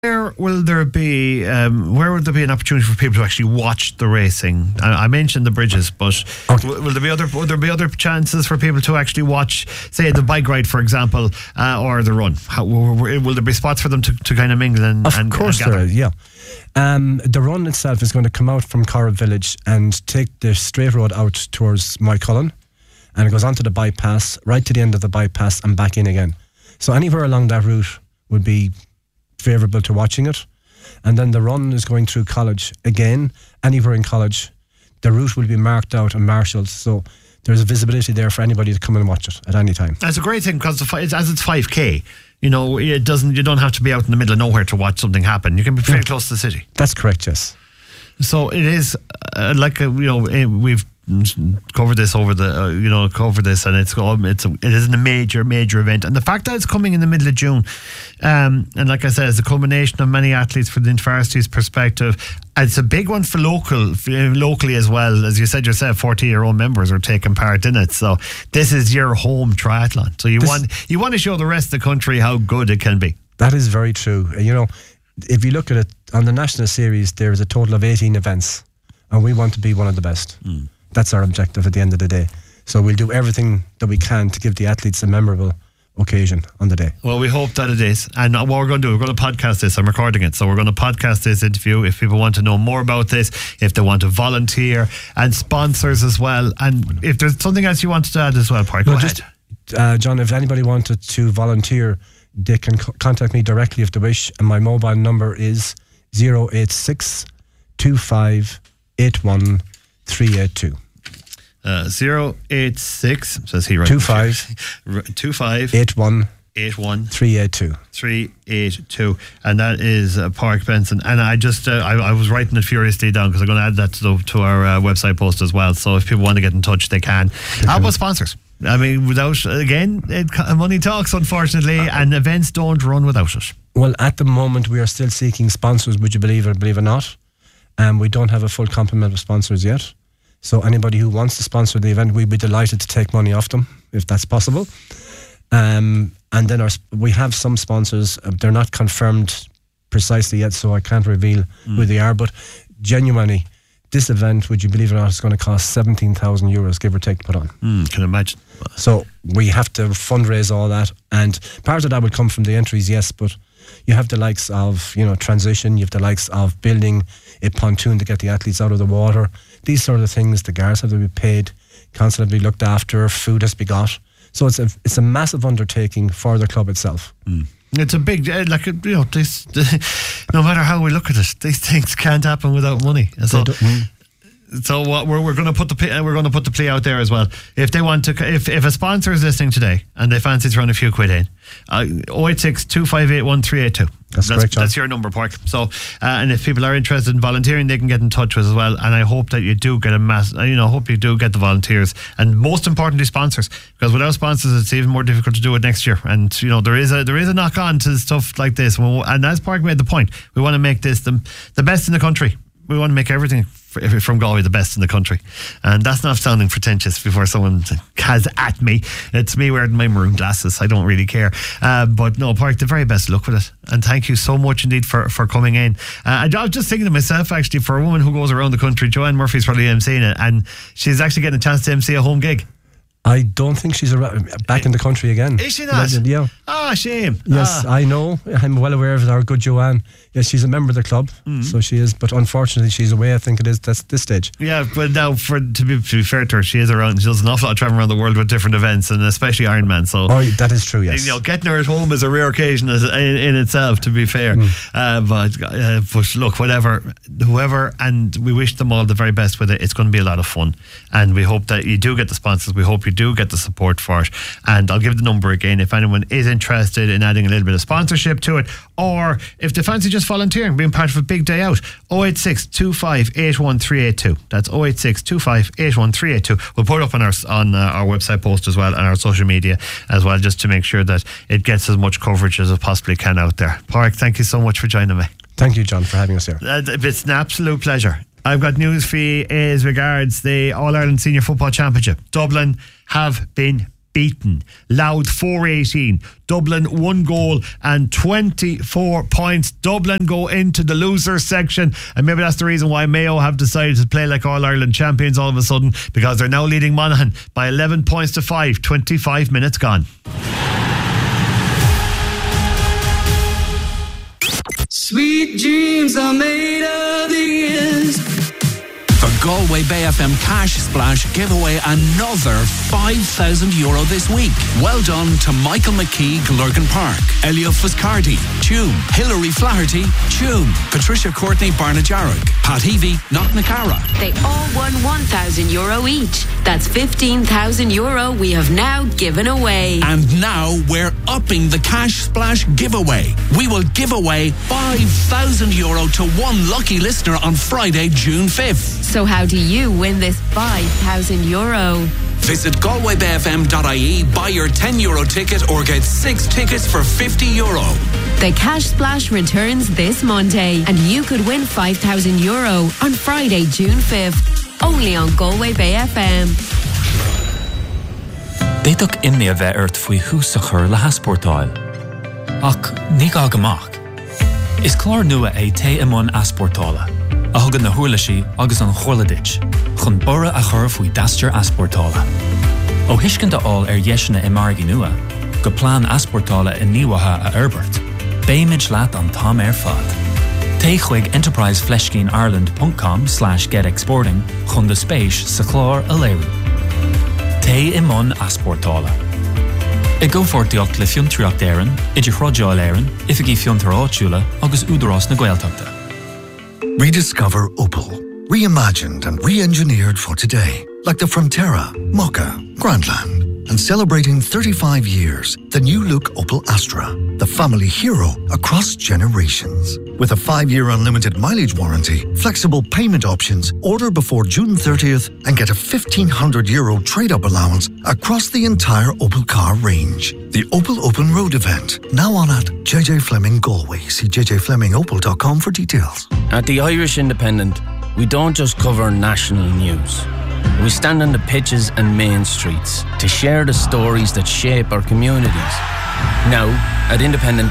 Where will there be an opportunity for people to actually watch the racing? I mentioned the bridges, but will there be other chances for people to actually watch, say, the bike ride, for example, or the run? Will there be spots for them to kind of mingle and Of course there is, yeah. The run itself is going to come out from Corra Village and take the straight road out towards Moycullen, and it goes onto the bypass, right to the end of the bypass and back in again. So anywhere along that route would be favourable to watching it. And then the run is going through College again. Anywhere in College, the route will be marked out and marshalled, so there's a visibility there for anybody to come and watch it at any time. That's a great thing, because as it's 5k, you don't have to be out in the middle of nowhere to watch something happen. You can be very close to the city. That's correct, yes. So it is we've covered this over and it is a major event, and the fact that it's coming in the middle of June, and like I said, it's a culmination of many athletes from the Intervarsity's perspective. It's a big one for locally as well. As you said yourself, 40 of your own members are taking part in it, so this is your home triathlon, so you want to show the rest of the country how good it can be. That is very true. If you look at it on the national series, there is a total of 18 events, and we want to be one of the best. That's our objective at the end of the day. So we'll do everything that we can to give the athletes a memorable occasion on the day. Well, we hope that it is. And what we're going to do, we're going to podcast this. I'm recording it. So we're going to podcast this interview if people want to know more about this, if they want to volunteer, and sponsors as well. And if there's something else you wanted to add as well, Park, go ahead. John, if anybody wanted to volunteer, they can contact me directly if they wish. And my mobile number is 086 25 81 382. 086 says he right 25 81 382, and that is Park Benson. And I just I was writing it furiously down because I'm going to add that to our website post as well, so if people want to get in touch they can. How about sponsors? I mean, without, again, money talks, unfortunately, and events don't run without it. Well, at the moment we are still seeking sponsors, would you believe it or believe it not. We don't have a full complement of sponsors yet. So anybody who wants to sponsor the event, we'd be delighted to take money off them, if that's possible. And then we have some sponsors. They're not confirmed precisely yet, so I can't reveal who they are. But genuinely, this event, would you believe it or not, is going to cost €17,000, give or take, to put on. Can imagine. So we have to fundraise all that. And part of that would come from the entries, yes, but you have the likes of, transition, you have the likes of building a pontoon to get the athletes out of the water. These sort of things, the guards have to be paid, constantly looked after, food has to be got. So it's a massive undertaking for the club itself. It's a big, no matter how we look at it, these things can't happen without money. So what we're going to put the plea out there as well. If they want to, if a sponsor is listening today and they fancy throwing a few quid in, 086 2581 382. That's correct, John. That's your number, Park. So, and if people are interested in volunteering, they can get in touch with us as well. And I hope that you do get hope you do get the volunteers, and most importantly, sponsors. Because without sponsors, it's even more difficult to do it next year. And there is a knock on to stuff like this. And as Park made the point, we want to make this the best in the country. We want to make everything from Galway the best in the country, and that's not sounding pretentious before someone has at me. It's me wearing my maroon glasses. I don't really care, but no, Park, the very best luck with it, and thank you so much indeed for coming in. I was just thinking to myself, actually, for a woman who goes around the country, Joanne Murphy's probably emceeing it, and she's actually getting a chance to MC a home gig. I don't think she's back in the country again. Is she not? Yeah. Shame. Yes, I know. I'm well aware of our good Joanne. Yes, she's a member of the club, so she is. But unfortunately, she's away. I think it is at this stage. Yeah, but now, to be fair to her, she is around. She does an awful lot of traveling around the world with different events, and especially Ironman. So, that is true. Yes, getting her at home is a rare occasion in itself. To be fair, but look, whoever, and we wish them all the very best with it. It's going to be a lot of fun, and we hope that you do get the sponsors. We hope you do get the support for it. And I'll give the number again if anyone is interested in adding a little bit of sponsorship to it, or if they fancy just volunteering, being part of a big day out. 086 25 81 382. That's 086 25 81 382. We'll put it up on our website post as well, and our social media as well, just to make sure that it gets as much coverage as it possibly can out there. Park, thank you so much for joining me. Thank you, John, for having us here. It's an absolute pleasure. I've got news for you as regards the All-Ireland Senior Football Championship. Dublin have been beaten. Louth 4-18. Dublin 1 goal and 24 points. Dublin go into the losers section, and maybe that's the reason why Mayo have decided to play like All-Ireland champions all of a sudden, because they're now leading Monaghan by 11 points to 5. 25 minutes gone. Sweet dreams are made of these. The Galway Bay FM Cash Splash give away another €5,000 this week. Well done to Michael McKee, Lurgan Park, Elio Fuscardi, Tuam, Hilary Flaherty, Tuam, Patricia Courtney, Barnajarrock, Pat Heavey, Knocknacara. They all won €1,000 each. That's €15,000 we have now given away. And now we're upping the Cash Splash giveaway. We will give away €5,000 to one lucky listener on Friday, June 5th. So how do you win this €5,000? Visit galwaybayfm.ie, buy your €10 ticket or get 6 tickets for €50. The Cash Splash returns this Monday, and you could win €5,000 on Friday, June 5th. Only on Galway Bay FM. Déadach imní a bheith ort faoi húsachar le haspórtáil. Ach, ní gá gamach. Is clár nua é té imón aspórtála. A thugan na huirlaisí agus an chorladit, chun bora a chur faoi dasteir aspórtála. Ó hiiscin all dheisina I margaí nua, go plán aspórtála in níomhatha a Herbert, béimid leat an tám fad. Té chuig enterprisefleshkeenIreland.com/getexporting chun de spéis sa chlár a léirú. Té imón aspórtála. I go fortiocht le fiontriacht éireann, idir chrodáil éireann, ifigí fiontar áitiúla agus údarás na Gaeltachta. Rediscover Opel. Reimagined and re-engineered for today. Like the Frontera, Mokka, Grandland. And celebrating 35 years, the new look Opel Astra. The family hero across generations. With a 5-year unlimited mileage warranty, flexible payment options, order before June 30th and get a €1,500 trade-up allowance across the entire Opel car range. The Opel Open Road event, now on at JJ Fleming Galway. See jjflemingopel.com for details. At the Irish Independent, we don't just cover national news. We stand on the pitches and main streets to share the stories that shape our communities. Now, at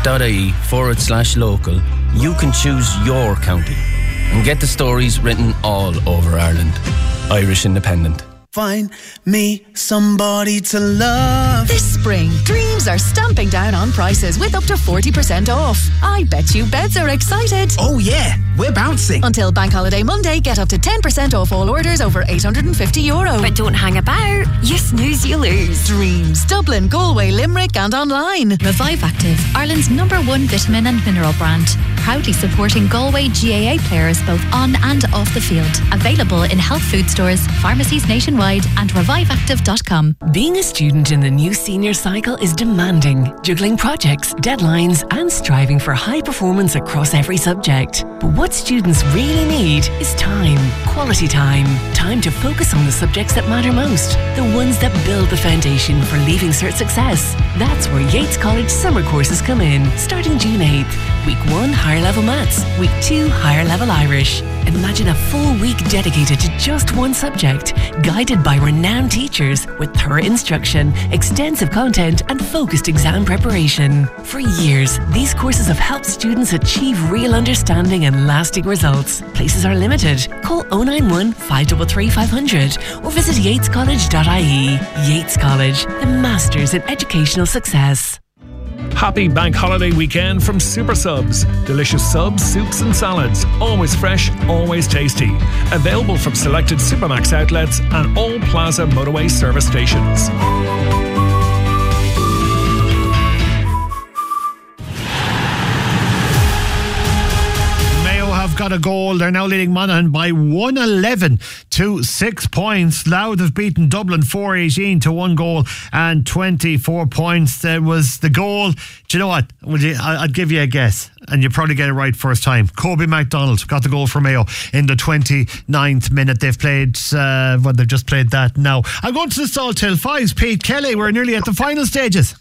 independent.ie/local, you can choose your county and get the stories written all over Ireland. Irish Independent. Find me somebody to love. This spring, Dreams are stamping down on prices with up to 40% off. I bet you beds are excited. Oh yeah, we're bouncing. Until Bank Holiday Monday, get up to 10% off all orders over €850. But don't hang about. You snooze, you lose. Dreams, Dublin, Galway, Limerick and online. Revive Active, Ireland's #1 vitamin and mineral brand. Proudly supporting Galway GAA players both on and off the field. Available in health food stores, pharmacies nationwide and reviveactive.com. Being a student in the new senior cycle is demanding, juggling projects, deadlines and striving for high performance across every subject. But what students really need is time, quality time. Time to focus on the subjects that matter most, the ones that build the foundation for Leaving Cert success. That's where Yates College summer courses come in, starting June 8th. Week 1, higher level maths. Week 2, higher level Irish. Imagine a full week dedicated to just one subject, guided by renowned teachers with thorough instruction, extensive content and focused exam preparation. For years, these courses have helped students achieve real understanding and lasting results. Places are limited. Call 091 533 500 or visit yatescollege.ie. Yates College, the masters in educational success. Happy Bank Holiday weekend from Super Subs. Delicious subs, soups and salads. Always fresh, always tasty. Available from selected Supermax outlets and all Plaza motorway service stations. Got a goal. They're now leading Monaghan by 111 to 6 points. Louth have beaten Dublin 4-18 to 1 goal and 24 points. There was the goal. Do you know what? I'd give you a guess and you probably get it right first time. Kobe MacDonald got the goal for Mayo in the 29th minute. They've played they've just played that now. I'm going to the Salthill Fives. Pete Kelly, we're nearly at the final stages.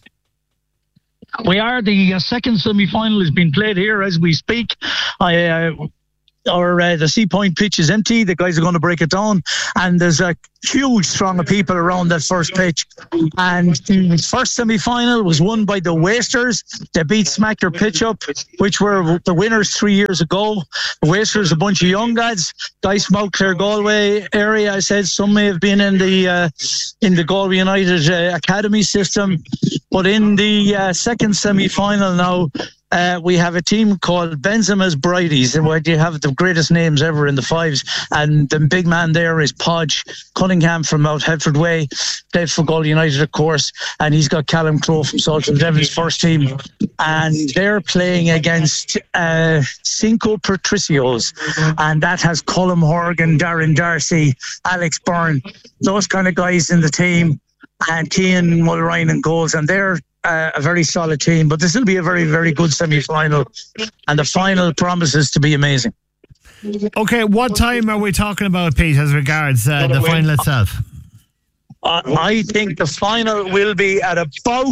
We are. The second semi-final is being played here as we speak. the Sea Point pitch is empty. The guys are going to break it down, and there's a huge throng of people around that first pitch. And the first semi-final was won by the Wasters. They beat Smack Your Pitch Up, which were the winners 3 years ago. The Wasters, a bunch of young lads, guys from Out Clare Galway area. I said some may have been in the Galway United academy system, but in the second semi-final now, we have a team called Benzema's Bridies, where you have the greatest names ever in the fives, and the big man there is Podge Cunningham from Mount Hedford Way, played for Galway United, of course, and he's got Callum Crowe from Salford Devon's first team, and they're playing against Cinco Patricios, and that has Colm Horgan, Darren Darcy, Alex Byrne, those kind of guys in the team, and Cian Mulrine in goals, and they're a very solid team, but this will be a very, very good semi-final, and the final promises to be amazing. Okay, what time are we talking about, Pete, as regards the final itself? I think the final will be at about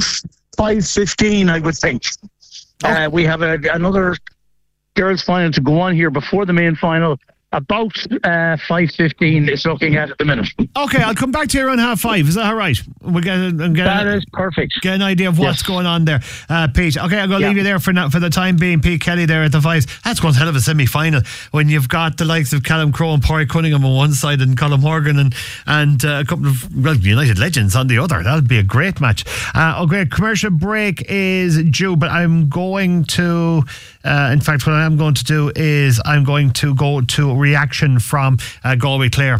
5:15, I would think. We have another girls' final to go on here before the main final. About 5:15 is looking at the minute. Okay, I'll come back to you around 5:30. Is that all right? We'll that is perfect. Get an idea of what's going on there, Pete. Okay, I'm going to leave you there for the time being. Pete Kelly there at the fives. That's one hell of a semi-final when you've got the likes of Callum Crowe and Pádraig Cunningham on one side and Colm Horgan and a couple of United legends on the other. That'll be a great match. Okay, commercial break is due, but I'm going to in fact, what I am going to do is I'm going to go to reaction from Galway Clare.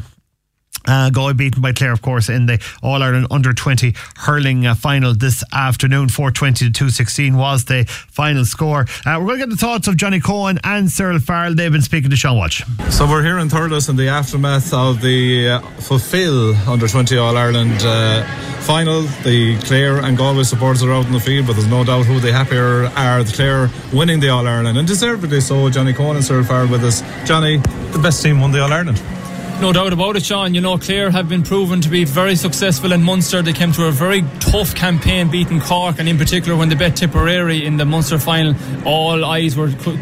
Galway beaten by Clare, of course, in the All-Ireland Under-20 hurling final this afternoon. 420 to 216 was the final score. We're going to get the thoughts of Johnny Cohen and Cyril Farrell. They've been speaking to Sean Walsh. So we're here in Thurles in the aftermath of the Fulfill Under-20 All-Ireland final. The Clare and Galway supporters are out in the field, but there's no doubt who the happier are. The Clare winning the All-Ireland, and deservedly so. Johnny Cohen and Cyril Farrell with us. Johnny, the best team won the All-Ireland. No doubt about it, Sean. You know, Clare have been proven to be very successful in Munster. They came through a very tough campaign, beating Cork, and in particular when they bet Tipperary in the Munster final, all eyes were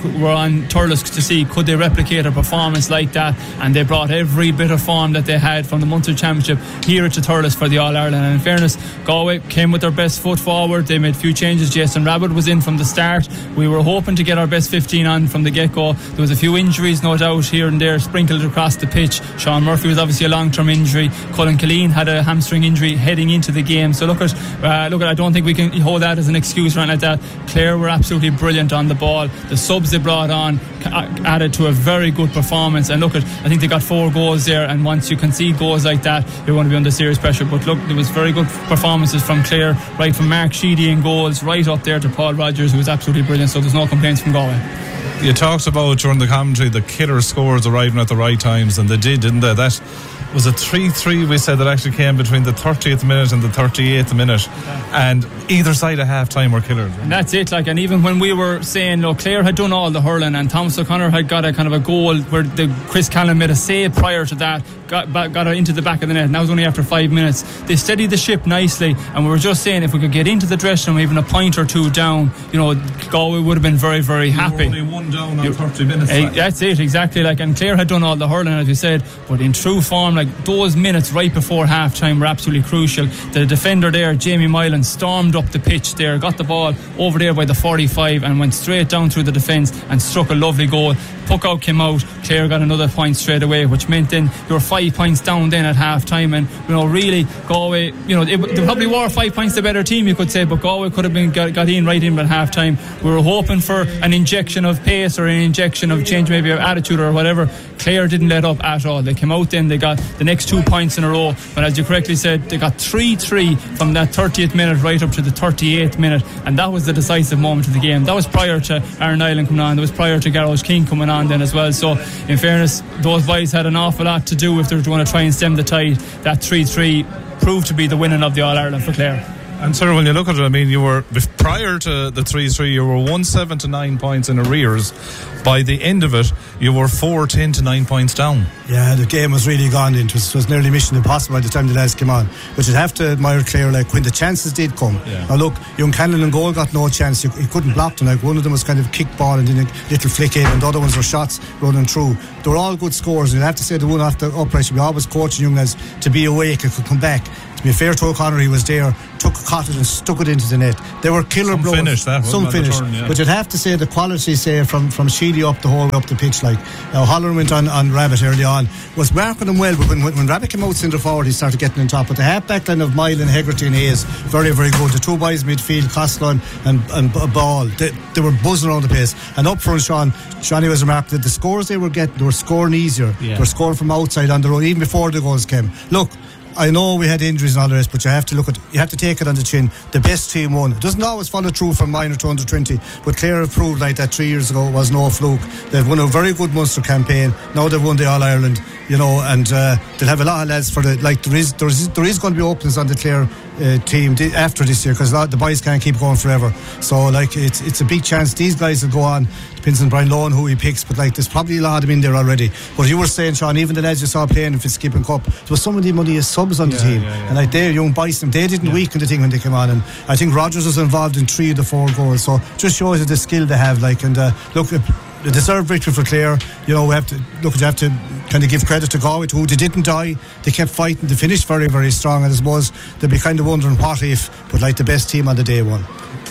on Thurles to see could they replicate a performance like that, and they brought every bit of form that they had from the Munster Championship here to Thurles for the All-Ireland. And in fairness, Galway came with their best foot forward. They made a few changes. Jason Rabbit was in from the start. We were hoping to get our best 15 on from the get-go. There was a few injuries, no doubt, here and there sprinkled across the pitch. Sean Murphy was obviously a long-term injury. Colin Killeen had a hamstring injury heading into the game. So look at I don't think we can hold that as an excuse or anything like that. Clare were absolutely brilliant on the ball. The subs they brought on added to a very good performance. And I think they got 4 goals there. And once you concede goals like that, you're going to be under serious pressure. But look, there was very good performances from Clare, right from Mark Sheedy in goals, right up there to Paul Rogers, who was absolutely brilliant. So there's no complaints from Galway. You talked about during the commentary the killer scores arriving at the right times, and they did, didn't they? That was a 3-3 we said that actually came between the 30th minute and the 38th minute, and either side of half time were killers. And that's it, and even when we were saying Clare had done all the hurling and Thomas O'Connor had got a kind of a goal where Chris Callan made a save prior to that, got her into the back of the net, and that was only after 5 minutes. They steadied the ship nicely, and we were just saying if we could get into the dressing room even a point or two down, Galway would have been very, very happy. Only one down on 30 minutes. That's it, exactly. And Clare had done all the hurling, as we said, but in true form, those minutes right before half time were absolutely crucial. The defender there, Jamie Milan, stormed up the pitch there, got the ball over there by the 45 and went straight down through the defence and struck a lovely goal. Puck out came out, Clare got another point straight away, which meant then you were 5 points down then at half time. And really Galway, they probably were 5 points the better team, you could say, but Galway could have been got in right in at half time. We were hoping for an injection of pace or an injection of change, maybe of attitude or whatever. Clare didn't let up at all. They came out then, they got the next 2 points in a row, but as you correctly said, they got 3-3 from that 30th minute right up to the 38th minute, and that was the decisive moment of the game. That was prior to Aaron Nyland coming on, that was prior to Garage King coming on then as well. So in fairness, those boys had an awful lot to do if they were going to try and stem the tide. That 3-3 proved to be the winning of the All-Ireland for Clare. And sir, when you look at it, I mean, you were prior to the 3-3, you were 1-7 to 9 points in arrears. By the end of it, you were 4-10 to 9 points down. Yeah, the game was really gone into. It was nearly mission impossible by the time the lads came on. But you'd have to admire Clare, like when the chances did come. Yeah. Now look, young Cannon and goal got no chance. He couldn't block them. Like one of them was kind of kick ball and then a little flick in, and the other ones were shots running through. They were all good scores. You'd have to say the one off the upright should be always coaching young lads to be awake and could come back. To be fair to O'Connor, he was there, caught it and stuck it into the net. They were killer blows. Some finish. Yeah. But you'd have to say the quality, say, from Sheedy up the whole way up the pitch, like Holland went on Rabbit early on, was marking them well, but when Rabbit came out centre forward, he started getting on top. But the half-back line of Mile and Hegarty and Hayes, very, very good. The two boys midfield, Costello and Ball, they were buzzing around the place. And up front, Shawnee was remarkable that the scores they were getting, they were scoring easier. Yeah. They were scoring from outside on the road, even before the goals came. Look, I know we had injuries and all the rest, but you have to take it on the chin. The best team won. It doesn't always follow through from minor to under 20, but Clare have proved like that 3 years ago was no fluke. They've won a very good Munster campaign. Now they've won the All Ireland, and they'll have a lot of lads for the like. There is going to be openings on the Clare team after this year, because the boys can't keep going forever. So like it's a big chance these guys will go on. Depends on Brian Lohan who he picks, but like there's probably a lot of them in there already. But you were saying, Sean, even the lads you saw playing in Fitzgibbon Cup, there was some of them money as subs on the team, and like they're young boys, they didn't weaken the thing when they came on. And I think Rogers was involved in 3 of the 4 goals, so just shows you the skill they have. Like, and look, the deserved victory for Clare. You have to kind of give credit to Galway, who they didn't die. They kept fighting. They finished very, very strong, and I suppose they'll be kind of wondering what if, but like the best team on the day won.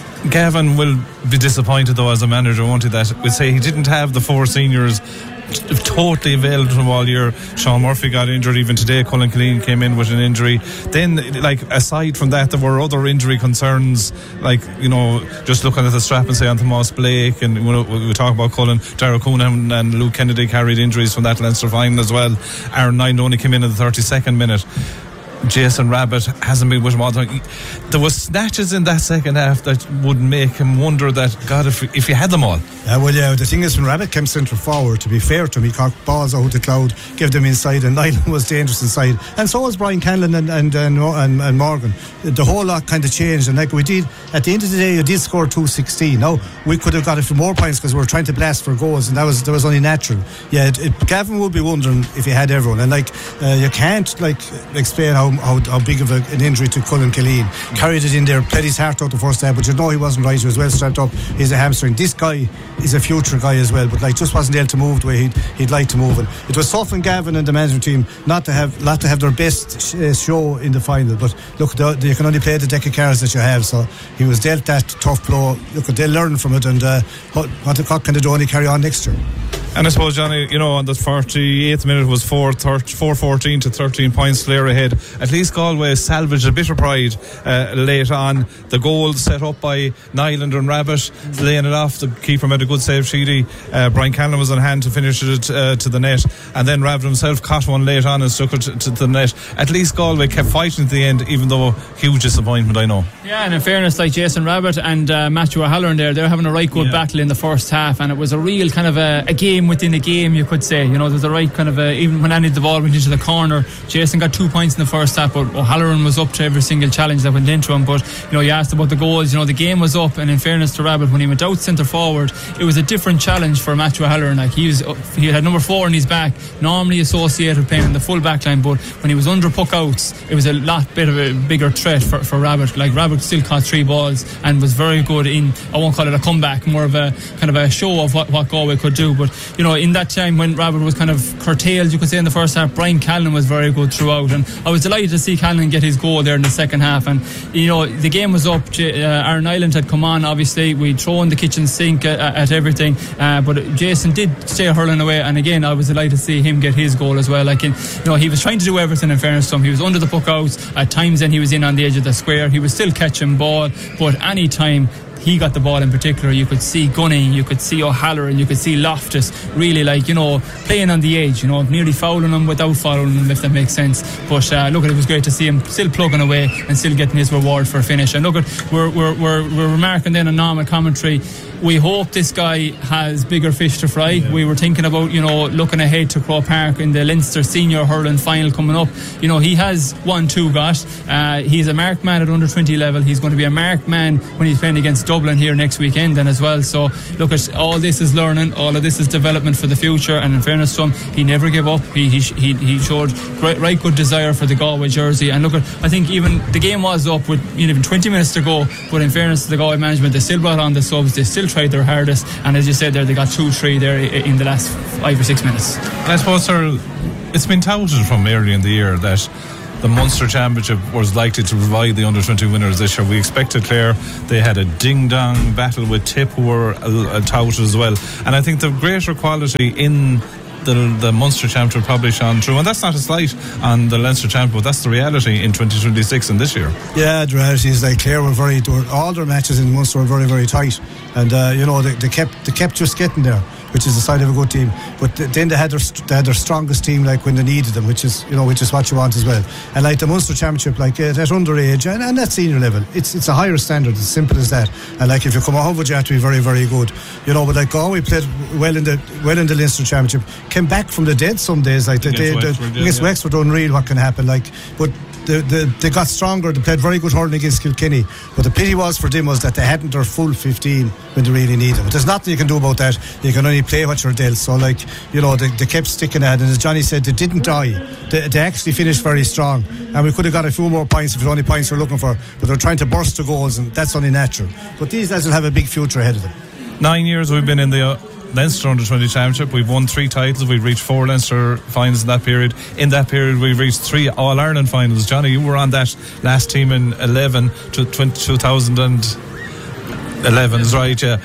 Gavin will be disappointed though as a manager, won't he, that would say he didn't have the 4 seniors totally available to him all year. Sean Murphy got injured even today. Colin Killeen came in with an injury. Then, like, aside from that, there were other injury concerns, like, just looking at the strap and say on Tomas Blake, and we talk about Colin, Darragh Coonan and Luke Kennedy carried injuries from that Leinster final as well. Aaron Nine only came in the 32nd minute. Jason Rabbit hasn't been with him all the time. There was snatches in that second half that would make him wonder that, God, if you had them all. The thing is, when Rabbit came centre forward, to be fair to him, he cocked balls out the cloud, gave them inside, and Nyland was dangerous inside, and so was Brian Canlon and Morgan. The whole lot kind of changed, and like we did at the end of the day, you did score 2-16. Now we could have got a few more points because we were trying to blast for goals, and that was only natural. Gavin would be wondering if he had everyone, and you can't explain how big of an injury to Colin Killeen. Carried it in there, played his heart out the first half, but he wasn't right. He was well strapped up. He's a hamstring. This guy is a future guy as well, but just wasn't able to move the way he'd like to move. And it was tough on Gavin and the management team not to have their best show in the final. But look, you can only play the deck of cards that you have. So he was dealt that tough blow. Look, they'll learn from it, and what can they do? Only carry on next year. And I suppose, Johnny, on the 48th minute was 4-14 to 13 points Clare ahead. At least Galway salvaged a bit of pride late on. The goal set up by Nyland and Rabbit, laying it off. The keeper made a good save, Sheedy. Brian Canlon was on hand to finish it to the net. And then Rabbit himself caught one late on and stuck it to the net. At least Galway kept fighting to the end, even though huge disappointment, I know. Yeah, and in fairness, like Jason Rabbit and Matthew O'Halloran there, they're having a right good battle in the first half, and it was a real kind of a game within a game, you could say. There's the right kind of even when the ball went into the corner, Jason got 2 points in the first half, but O'Halloran was up to every single challenge that went into him. But you asked about the goals, the game was up, and in fairness to Rabbit, when he went out centre forward, it was a different challenge for Matthew O'Halloran. Like he had number 4 in his back, normally associated playing in the full back line, but when he was under puck outs, it was a bit of a bigger threat for Rabbit. Like Rabbit still caught 3 balls and was very good in, I won't call it a comeback, more of a kind of a show of what Galway could do. But in that time when Rabbit was kind of curtailed, you could say, in the first half, Brian Callan was very good throughout, and I was delighted to see Callan get his goal there in the second half. And the game was up. Aaron Nyland had come on, obviously we'd thrown the kitchen sink at everything, but Jason did stay hurling away, and again I was delighted to see him get his goal as well. He was trying to do everything, in fairness to him. He was under the puck outs at times, and he was in on the edge of the square. He was still catching ball, but any time he got the ball in particular, you could see Gunning, you could see O'Halloran, you could see Loftus really playing on the edge, nearly fouling him without fouling him, if that makes sense. But look, it was great to see him still plugging away and still getting his reward for a finish. And look, we're remarking then on normal commentary, we hope this guy has bigger fish to fry. We were thinking about, looking ahead to Croke Park in the Leinster Senior Hurling Final coming up. He has 1-2 got. He's a marked man at under 20 level. He's going to be a marked man when he's playing against Dublin here next weekend then as well. So look, at all this is learning, all of this is development for the future, and in fairness to him, he never gave up. He showed right good desire for the Galway jersey. And look, I think even the game was up with even 20 minutes to go, but in fairness to the Galway management, they still brought on the subs, they still tried their hardest, and as you said there, they got 2-3 there in the last 5 or 6 minutes. And I suppose, sir, it's been touted from early in the year that the Munster Championship was likely to provide the under-20 winners this year. We expected Clare. They had a ding-dong battle with Tip, who were touted as well. And I think the greater quality in the Munster Championship probably shone through, and that's not a slight on the Leinster Championship, but that's the reality in 2026 and this year. Yeah, the reality is like Clare were all their matches in Munster were very, very tight, and they kept just getting there, which is the sign of a good team. But then they had their strongest team like when they needed them, which is what you want as well. And like the Munster Championship, like at underage and at senior level, it's a higher standard. It's simple as that. And like if you come out, you have to be very, very good. But like Galway played well in the Leinster Championship, came back from the dead some days. Like against Wexford, unreal what can happen. Like, but they got stronger. They played very good hurling against Kilkenny, but the pity was for them was that they hadn't their full 15 when they really need them. But there's nothing you can do about that. You can only play what you're dealt. So like they kept sticking at it, and as Johnny said, they didn't die. They actually finished very strong, and we could have got a few more points if it's only points we're looking for, but they're trying to burst the goals, and that's only natural. But these guys will have a big future ahead of them. 9 years we've been in the Leinster Under-20 Championship. We've won 3 titles. We've reached 4 Leinster finals in that period. In that period, we've reached 3 All-Ireland finals. Johnny, you were on that last team in 2011, is right, yeah.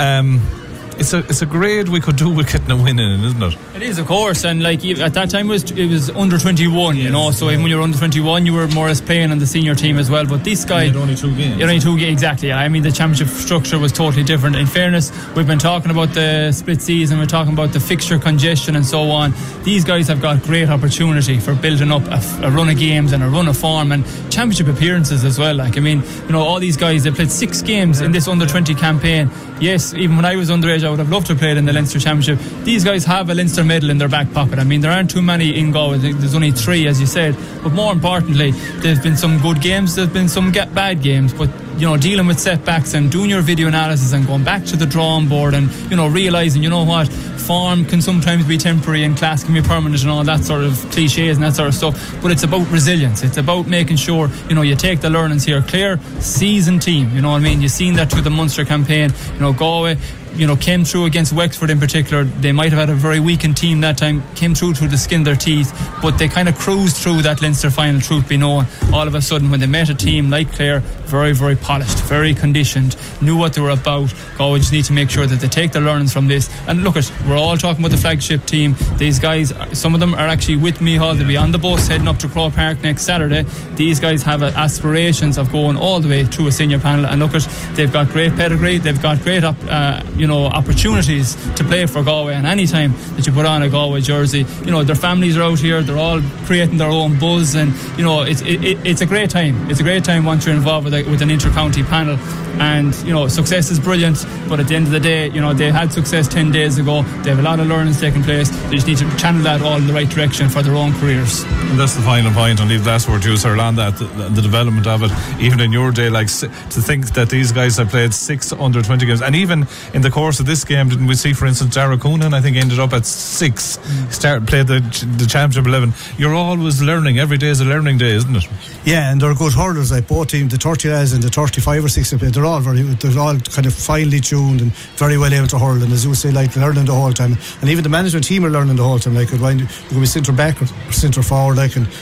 It's a grade we could do with getting a win in, isn't it? It is, of course, and like at that time it was under 21, so even when you were under 21 you were more or less playing on the senior team as well. But this guy, you had only 2 games. Exactly. I mean, the championship structure was totally different. In fairness, we've been talking about the split season, we're talking about the fixture congestion and so on. These guys have got great opportunity for building up a run of games and a run of form and championship appearances as well. Like, I mean, all these guys, they played 6 games in this under 20 campaign. Yes, even when I was underage, I would have loved to have played in the Leinster Championship. These guys have a Leinster medal in their back pocket. I mean, there aren't too many in Galway. There's only 3, as you said. But more importantly, there's been some good games, there's been some bad games. But dealing with setbacks and doing your video analysis and going back to the drawing board and realising, what, form can sometimes be temporary and class can be permanent and all that sort of cliches and that sort of stuff. But it's about resilience. It's about making sure you take the learnings here. Clare, seasoned team. You know what I mean? You've seen that through the Munster campaign. Galway came through against Wexford in particular. They might have had a very weakened team that time, came through the skin of their teeth, but they kind of cruised through that Leinster final, truth be known. All of a sudden, when they met a team like Clare, very, very polished, very conditioned, knew what they were about. Galway just need to make sure that they take the learnings from this. And look, we're all talking about the flagship team. These guys, some of them are actually with Micheál. They'll be on the bus heading up to Croke Park next Saturday. These guys have aspirations of going all the way through a senior panel, and look, they've got great pedigree, they've got great opportunities to play for Galway, and any time that you put on a Galway jersey, their families are out here, they're all creating their own buzz, and it's a great time. It's a great time once you're involved with an inter-county panel, and success is brilliant, but at the end of the day, they had success 10 days ago. They have a lot of learnings taking place. They just need to channel that all in the right direction for their own careers. And that's the final point, and leave the last word to you, sir, on that, the development of it. Even in your day, like, to think that these guys have played 6 under 20 games, and even in the course of this game, didn't we see, for instance, Dara Coonan, I think, ended up at 6, played the Championship 11. You're always learning. Every day is a learning day, isn't it? Yeah, and they're good hurlers, like both teams, the 30 lads and the 35 or 6 they're all kind of finely tuned and very well able to hurl, and as you say, like, learning the whole time. And even the management team are learning the whole time, like, when you could be centre back or centre forward, like, and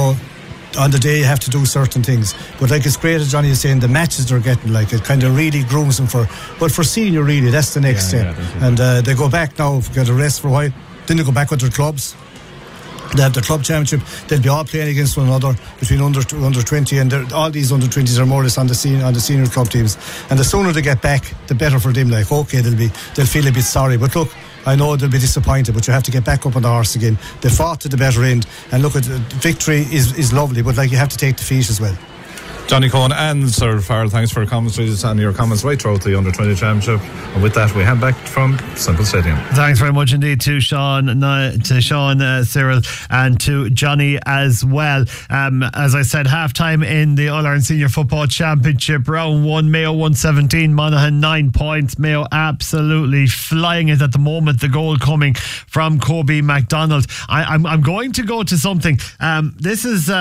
on the day you have to do certain things, but like, it's great, as Johnny is saying, the matches they're getting, like, it kind of really grooms them for senior, really, that's the next step. And they go back now, get a rest for a while, then they go back with their clubs. They have the club championship. They'll be all playing against one another between under 20, and all these under 20s are more or less on the senior club teams. And the sooner they get back, the better for them. Like, okay, they'll feel a bit sorry, but look, I know they'll be disappointed, but you have to get back up on the horse again. They fought to the better end, and look, at victory is lovely, but like, you have to take defeat as well. Johnny Cohen and Sir Farrell, thanks for your comments and your comments right throughout the Under-20 Championship. And with that, we hand back from Semple Stadium. Thanks very much indeed to Sean, Cyril, and to Johnny as well. As I said, half-time in the All-Ireland Senior Football Championship, round 1, Mayo 117, Monaghan 9 points. Mayo absolutely flying it at the moment. The goal coming from Kobe MacDonald. I'm going to go to something. This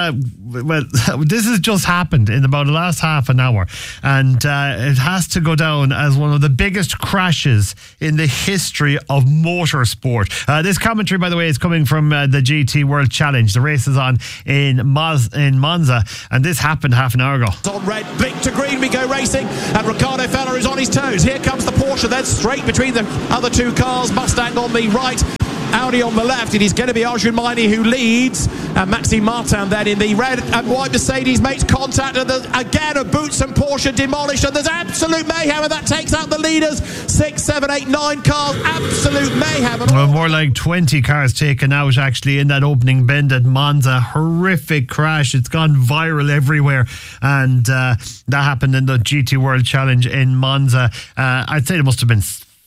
has just happened in about the last half an hour, and it has to go down as one of the biggest crashes in the history of motorsport. This commentary, by the way, is coming from the GT World Challenge. The race is on in Monza, and this happened half an hour ago. On red, blink to green, we go racing, and Ricardo Feller is on his toes. Here comes the Porsche, then straight between the other two cars. Mustang on the right, Audi on the left. It is going to be Adrian Miney who leads, and Maxime Martin then in the red and white Mercedes makes contact, and again a Boots and Porsche demolished, and there's absolute mayhem, and that takes out the leaders. 6, 7, 8, 9 cars, absolute mayhem. Well, more like 20 cars taken out actually in that opening bend at Monza. Horrific crash. It's gone viral everywhere, and that happened in the GT World Challenge in Monza. I'd say there must have been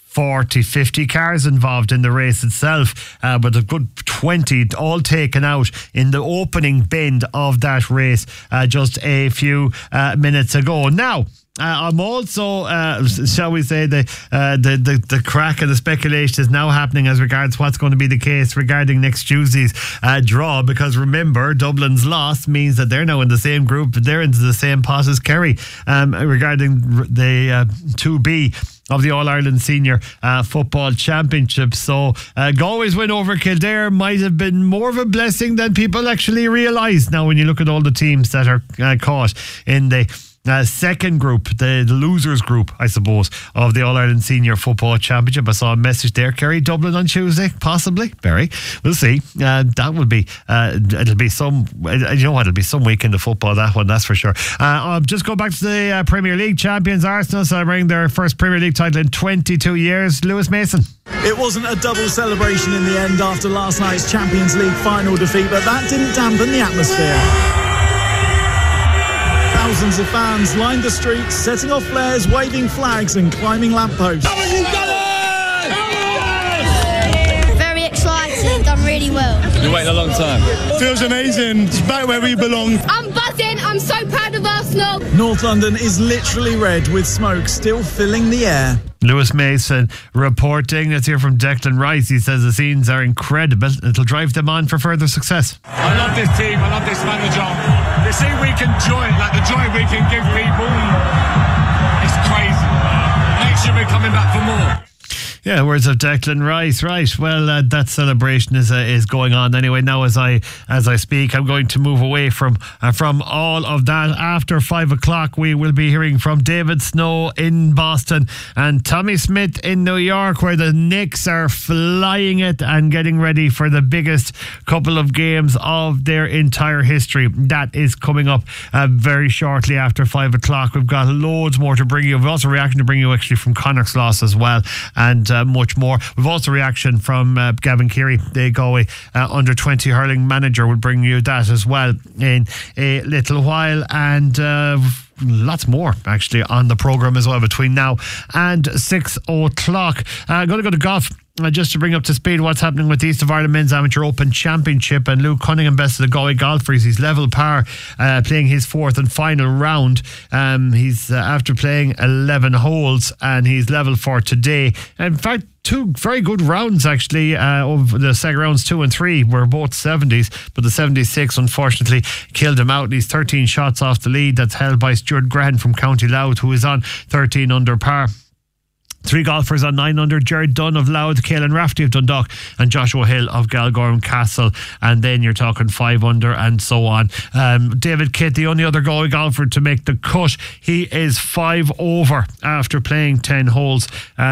40-50 cars involved in the race itself, but a good 20 all taken out in the opening bend of that race just a few minutes ago. Now, I'm also, shall we say, the crack and the speculation is now happening as regards what's going to be the case regarding next Tuesday's draw, because remember, Dublin's loss means that they're now in the same group, they're into the same pot as Kerry regarding the 2B of the All-Ireland Senior Football Championship. So Galway's win over Kildare might have been more of a blessing than people actually realise now when you look at all the teams that are caught in the second group, the losers group, I suppose, of the All-Ireland Senior Football Championship. I saw a message there, Kerry, Dublin on Tuesday, possibly, Barry. We'll see. That will be, it'll be some, you know what, it'll be some weekend of football, that one, that's for sure. I'll just go back to the Premier League champions, Arsenal, celebrating their first Premier League title in 22 years. Lewis Mason. It wasn't a double celebration in the end after last night's Champions League final defeat, but that didn't dampen the atmosphere. Thousands of fans lined the streets, setting off flares, waving flags and climbing lampposts. Very excited, done really well. You waited a long time. Feels amazing, it's back where we belong. I'm buzzing, I'm so proud of Arsenal. North London is literally red, with smoke still filling the air. Lewis Mason reporting. Let's hear from Declan Rice. He says the scenes are incredible. It'll drive them on for further success. I love this team. I love this manager. The see we can joy, like the joy we can give people, it's crazy. Next year we're coming back for more. Yeah, words of Declan Rice. Right, well, that celebration is going on anyway. Now, as I speak, I'm going to move away from all of that. After 5 o'clock, we will be hearing from David Snow in Boston and Tommy Smith in New York, where the Knicks are flying it and getting ready for the biggest couple of games of their entire history. That is coming up very shortly after 5 o'clock. We've got loads more to bring you. We've also a reaction to bring you actually from Connacht's loss as well, and much more. We've also reaction from Gavin Keary, the Galway under-20 hurling manager. Will bring you that as well in a little while, and lots more actually on the programme as well between now and 6 o'clock. I'm going to go to golf. Just to bring up to speed what's happening with the East of Ireland Men's Amateur Open Championship, and Luke Cunningham, best of the Galway golfers. He's level par, playing his fourth and final round. He's after playing 11 holes, and he's level for today. In fact, two very good rounds actually. Over the second rounds 2 and 3 were both 70s, but the 76 unfortunately killed him out. He's 13 shots off the lead. That's held by Stuart Graham from County Louth, who is on 13 under par. 3 golfers on 9 under: Jared Dunn of Louth, Caelan Rafferty of Dundalk, and Joshua Hill of Galgorm Castle. And then you're talking 5 under and so on. David Kitt, the only other Galway golfer to make the cut, he is 5 over after playing 10 holes.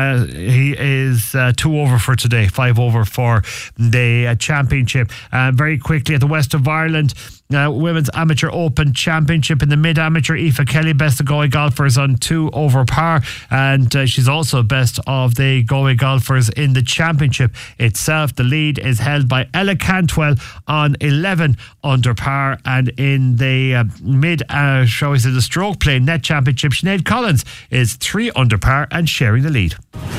He is 2 over for today, 5 over for the championship. Very quickly at the West of Ireland, Women's Amateur Open Championship in the mid-amateur. Aoife Kelly, best of Galway golfers on 2 over par, and she's also best of the Galway golfers in the championship itself. The lead is held by Ella Cantwell on 11 under par, and in the the stroke play net championship, Sinead Collins is 3 under par and sharing the lead.